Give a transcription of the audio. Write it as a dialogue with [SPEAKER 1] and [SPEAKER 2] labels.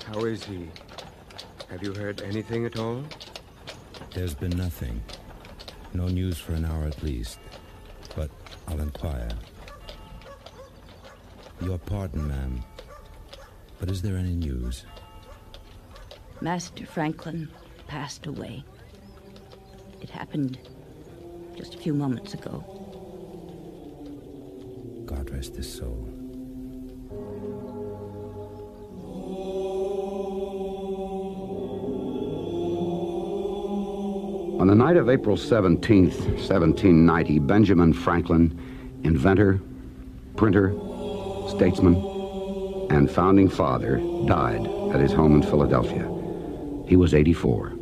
[SPEAKER 1] How is he? Have you heard anything at all?
[SPEAKER 2] There's been nothing. No news for an hour at least. But I'll inquire. Your pardon, ma'am. But is there any news?
[SPEAKER 3] Master Franklin passed away. It happened just a few moments ago.
[SPEAKER 2] God rest his soul.
[SPEAKER 4] On the night of April 17th, 1790, Benjamin Franklin, inventor, printer, statesman, and founding father, died at his home in Philadelphia. He was 84.